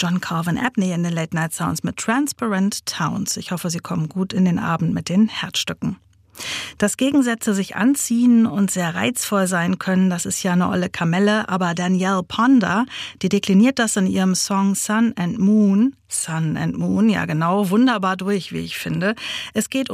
John Calvin Abney in den Late Night Sounds mit Transparent Towns. Ich hoffe, Sie kommen gut in den Abend mit den Herzstücken. Dass Gegensätze sich anziehen und sehr reizvoll sein können, das ist ja eine olle Kamelle, aber Danielle Ponder, die dekliniert das in ihrem Song Sun and Moon, ja genau, wunderbar durch, wie ich finde. Es geht